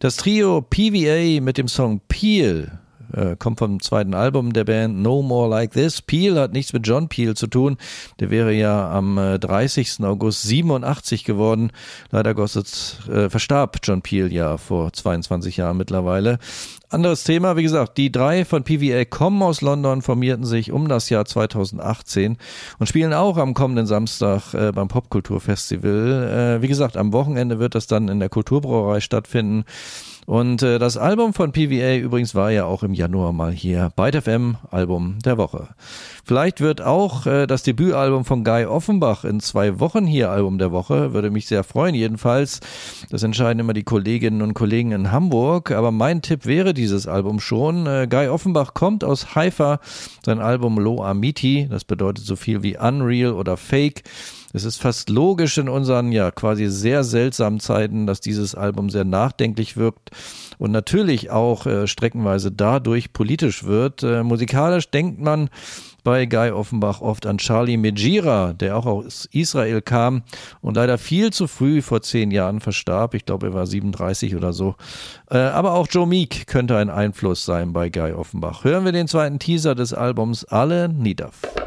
Das Trio PVA mit dem Song Peel kommt vom zweiten Album der Band No More Like This. Peel hat nichts mit John Peel zu tun. Der wäre ja am 30. August 87 geworden. Leider Gottes verstarb John Peel ja vor 22 Jahren mittlerweile. Anderes Thema, wie gesagt, die drei von PVA kommen aus London, formierten sich um das Jahr 2018 und spielen auch am kommenden Samstag beim Popkulturfestival. Wie gesagt, am Wochenende wird das dann in der Kulturbrauerei stattfinden. Und das Album von PVA übrigens war ja auch im Januar mal hier bei FM, Album der Woche. Vielleicht wird auch das Debütalbum von Guy Offenbach in 2 Wochen hier Album der Woche. Würde mich sehr freuen jedenfalls. Das entscheiden immer die Kolleginnen und Kollegen in Hamburg. Aber mein Tipp wäre dieses Album schon. Guy Offenbach kommt aus Haifa. Sein Album Lo Amiti, das bedeutet so viel wie Unreal oder Fake. Es ist fast logisch in unseren ja quasi sehr seltsamen Zeiten, dass dieses Album sehr nachdenklich wirkt und natürlich auch streckenweise dadurch politisch wird. Musikalisch denkt man bei Guy Offenbach oft an Charlie Megira, der auch aus Israel kam und leider viel zu früh vor 10 Jahren verstarb. Ich glaube, er war 37 oder so. Aber auch Joe Meek könnte ein Einfluss sein bei Guy Offenbach. Hören wir den zweiten Teaser des Albums Alle Nidaf.